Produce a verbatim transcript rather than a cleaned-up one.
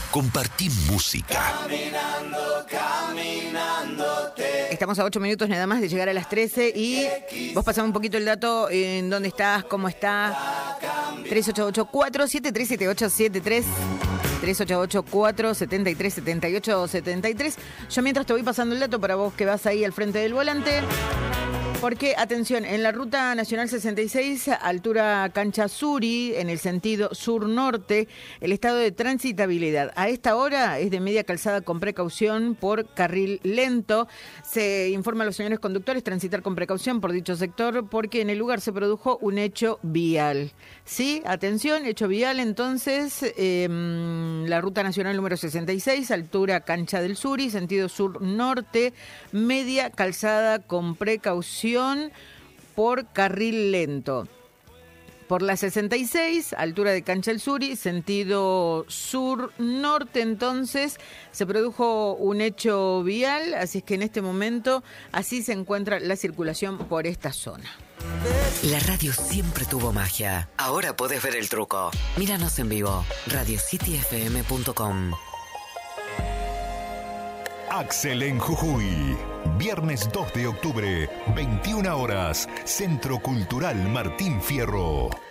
Compartí música. Caminando, caminando te... Estamos a ocho minutos nada más de llegar a las trece y vos pasame un poquito el dato en dónde estás, cómo estás. tres ocho ocho, cuatro siete tres, siete ocho siete tres tres ocho ocho, cuatro siete tres, siete ocho siete tres. Yo mientras te voy pasando el dato para vos que vas ahí al frente del volante. Porque, atención, en la Ruta Nacional sesenta y seis, altura Cancha Suri, en el sentido sur-norte, el estado de transitabilidad a esta hora es de media calzada con precaución por carril lento. Se informa a los señores conductores transitar con precaución por dicho sector porque en el lugar se produjo un hecho vial. Sí, atención, hecho vial entonces, eh, la Ruta Nacional número sesenta y seis, altura Cancha del Suri, sentido sur-norte, media calzada con precaución por carril lento. Por la sesenta y seis, altura de Cancha del Suri, sentido sur-norte, entonces se produjo un hecho vial, así es que en este momento así se encuentra la circulación por esta zona. La radio siempre tuvo magia. Ahora podés ver el truco. Míranos en vivo. radio city f m punto com. Axel en Jujuy. Viernes dos de octubre, veintiuna horas. Centro Cultural Martín Fierro.